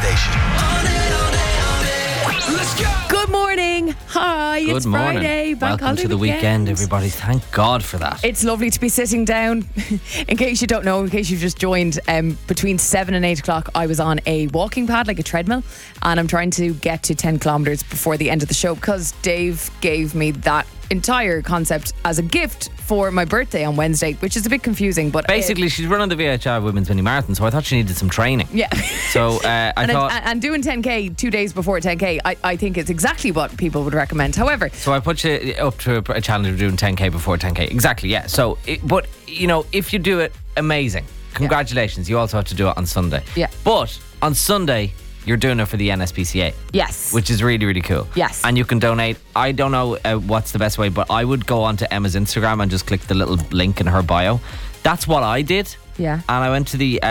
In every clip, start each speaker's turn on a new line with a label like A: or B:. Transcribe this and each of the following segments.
A: Station.
B: Let's go.
C: Good morning. Hi, it's
D: Good morning.
C: Friday. Bank
D: Welcome to the weekend, everybody. Thank God for that.
C: It's lovely to be sitting down. In case you don't know, in case you've just joined, between 7 and 8 o'clock, I was on a walking pad, like a treadmill, and I'm trying to get to 10 kilometres before the end of the show because Dave gave me that entire concept as a gift for my birthday on Wednesday, which is a bit confusing. But
D: Basically, she's running the VHR Women's Mini Marathon, so I thought she needed some training.
C: yeah.
D: So I thought...
C: And doing 10k 2 days before 10k, I think it's exactly what people would recommend. However,
D: So I put you up to a challenge of doing 10k before 10k. Exactly, yeah. So, but, you know, if you do it, amazing. Congratulations. You also have to do it on Sunday.
C: Yeah.
D: But on Sunday, you're doing it for the NSPCA.
C: yes.
D: Which is really, really cool.
C: Yes.
D: And you can donate. I don't know what's the best way, but I would go onto Emma's Instagram and just click the little link in her bio. That's what I did.
C: Yeah.
D: And I went to the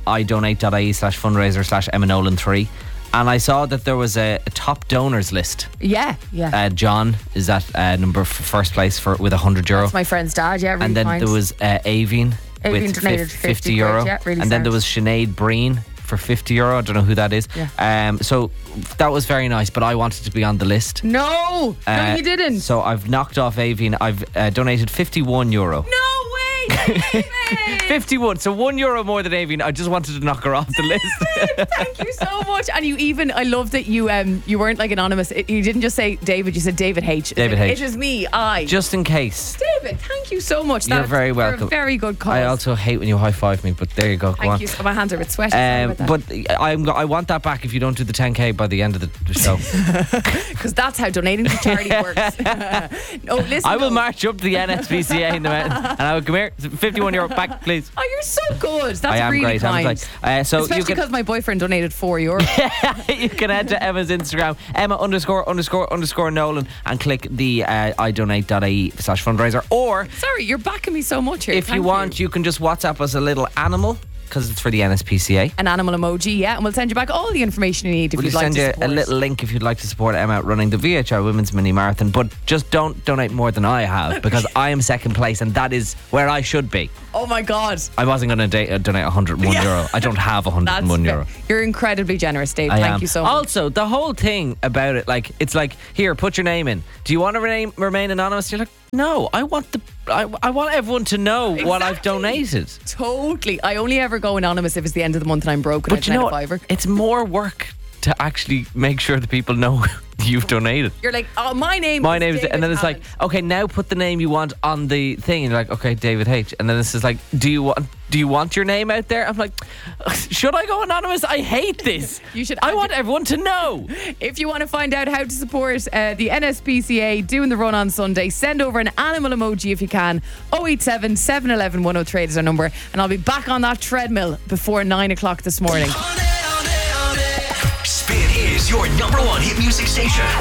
D: idonate.ie/fundraiser/Emma Nolan 3, and I saw that there was a top donors list.
C: Yeah.
D: John is at first place with €100.
C: It's my friend's dad, yeah, really
D: And then
C: kind.
D: there was Aveen
C: Aveen
D: with
C: donated
D: €50.
C: €50, yeah, really
D: and then there
C: sound.
D: was Sinead Breen for €50. I don't know who that is.
C: Yeah.
D: So that was very nice, but I wanted to be on the list.
C: No, you didn't.
D: So I've knocked off Aveen. I've donated €51.
C: No way, David.
D: 51, so €1 more than Aveen. I just wanted to knock her off the list.
C: Thank you so much. And you even, I love that you weren't like anonymous. You didn't just say David, you said David H.
D: David H.
C: It is me,
D: Just in case.
C: David, thank you so much.
D: You're very welcome.
C: You're a very good cause.
D: I also hate when you high five me, but there you go. Go
C: Thank
D: on.
C: you. My hands are a bit sweaty. Sorry about that.
D: But I want that back if you don't do the 10k by the end of the show.
C: Because that's how donating to charity works. No, listen.
D: I will
C: though.
D: march up to the NSPCA in the mountains and I will come here. €51 back, please.
C: Oh, you're so good. That's
D: I am
C: really
D: great.
C: kind.
D: So
C: Especially
D: you can
C: because my boyfriend donated €4.
D: you can head to Emma's Instagram, Emma___Nolan, and click the idonate.ie/fundraiser. Or
C: Sorry, you're backing me so much here.
D: if you want, you can just WhatsApp us a little animal because it's for the NSPCA.
C: an animal emoji, yeah, and we'll send you back all the information you need if
D: We'll
C: you'd like
D: send
C: to
D: you
C: support.
D: a little link if you'd like to support Emma running the VHR Women's Mini Marathon, but just don't donate more than I have because I am second place and that is where I should be.
C: Oh my God.
D: I wasn't going to donate €101. I don't have €101.
C: You're incredibly generous, Dave.
D: I
C: Thank
D: am.
C: you so much.
D: Also, the whole thing about it, like, it's like, here, put your name in. Do you want to remain anonymous? You're like, no, I want everyone to know what I've
C: Exactly.
D: donated.
C: Totally. I only ever go anonymous if it's the end of the month and I'm broke and
D: But
C: I
D: you know
C: can
D: what?
C: a fiver.
D: It's more work to actually make sure that people know you've donated.
C: You're like, oh, my name
D: My
C: is
D: name is,
C: David
D: and then it's like,
C: Allen.
D: okay, now put the name you want on the thing, and you're like, okay, David H. And then this is like, do you want your name out there? I'm like, should I go anonymous? I hate this.
C: You should.
D: I want everyone to know.
C: If you want to find out how to support the NSPCA doing the run on Sunday, send over an animal emoji if you can. 087 711 103 is our number, and I'll be back on that treadmill before 9 o'clock this morning.
A: Spin is your #1 hit music station.